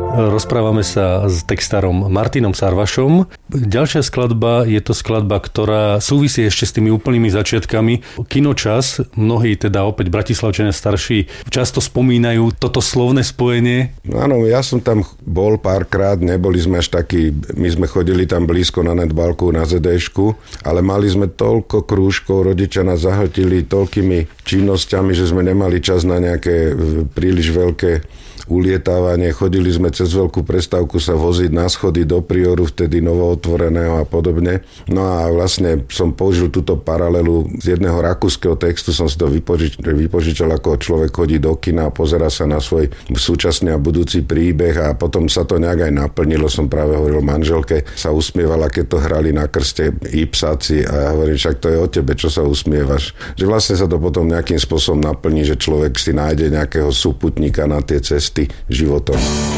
Rozprávame sa s textárom Martinom Sarvašom. Ďalšia skladba je to skladba, ktorá súvisí ešte s tými úplnými začiatkami. Kinočas, mnohí teda opäť bratislavčania starší často spomínajú toto slovné spojenie. Áno, ja som tam bol párkrát, neboli sme až takí, my sme chodili tam blízko na netbalku, na ZDŠku, ale mali sme toľko krúžkov, rodičia nás zahltili toľkými činnosťami, že sme nemali čas na nejaké príliš veľké ulietávanie. Chodili sme cez veľkú prestávku sa voziť na schody do Prioru, vtedy novootvoreného a podobne. No a vlastne som použil túto paralelu z jedného rakúskeho textu, som si to vypožičal, ako človek chodí do kina a pozerá sa na svoj súčasný a budúci príbeh a potom sa to nejak aj naplnilo. Som práve hovoril manželke, sa usmievala, keď to hrali na krste Ipsáci a ja hovorím, však to je o tebe, čo sa usmievaš. Že vlastne sa to potom nejakým spôsobom naplní, že človek si nájde nejakého súputníka na tie cesty životom.